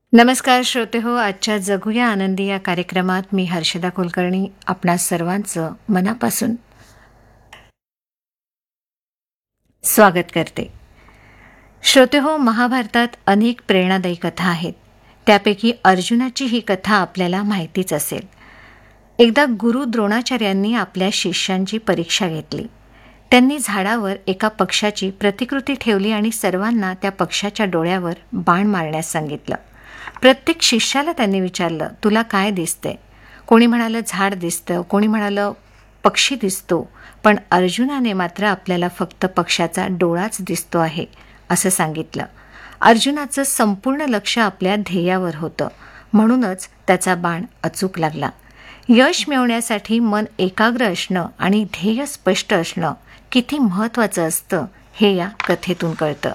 नमस्कार श्रोते हो, आजच्या जगूया आनंदी या कार्यक्रमात मी हर्षदा कुलकर्णी आपणा सर्वांचं मनापासून स्वागत करते. श्रोते हो, महाभारतात अनेक प्रेरणादायी कथा आहेत. त्यापैकी अर्जुनाची ही कथा आपल्याला माहितीच असेल. एकदा गुरु द्रोणाचार्यांनी आपल्या शिष्यांची परीक्षा घेतली. त्यांनी झाडावर एका पक्षाची प्रतिकृती ठेवली आणि सर्वांना त्या पक्षाच्या डोळ्यावर बाण मारण्यास सांगितलं. प्रत्येक शिष्याला त्यांनी विचारलं, तुला काय दिसतंय? कोणी म्हणालं झाड दिसतं, कोणी म्हणालं पक्षी दिसतो, पण अर्जुनाने मात्र आपल्याला फक्त पक्षाचा डोळाच दिसतो आहे असं सांगितलं. अर्जुनाचं संपूर्ण लक्ष आपल्या ध्येयावर होतं, म्हणूनच त्याचा बाण अचूक लागला. यश मिळवण्यासाठी मन एकाग्र असणं आणि ध्येय स्पष्ट असणं किती महत्त्वाचं असतं हे या कथेतून कळतं.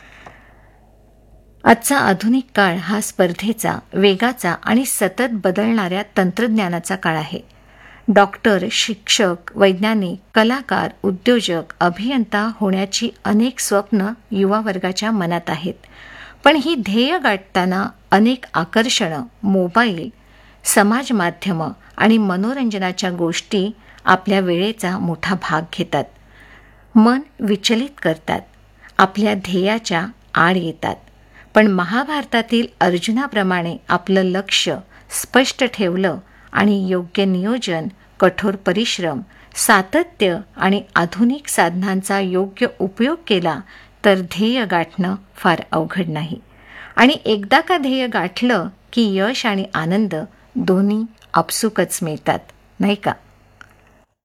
आजचा आधुनिक काळ हा स्पर्धेचा, वेगाचा आणि सतत बदलणाऱ्या तंत्रज्ञानाचा काळ आहे. डॉक्टर, शिक्षक, वैज्ञानिक, कलाकार, उद्योजक, अभियंता होण्याची अनेक स्वप्न युवा वर्गाच्या मनात आहेत. पण ही ध्येय गाठताना अनेक आकर्षणं, मोबाईल, समाज माध्यमं आणि मनोरंजनाच्या गोष्टी आपल्या वेळेचा मोठा भाग घेतात. मन विचलित करतात, आपल्या ध्येयाच्या आड येतात. पण महाभारतातील अर्जुनाप्रमाणे आपलं लक्ष स्पष्ट ठेवलं आणि योग्य नियोजन, कठोर परिश्रम, सातत्य आणि आधुनिक साधनांचा योग्य उपयोग केला तर ध्येय गाठणं फार अवघड नाही. आणि एकदा का ध्येय गाठलं की यश आणि आनंद दोन्ही आपसुकच मिळतात, नाही का?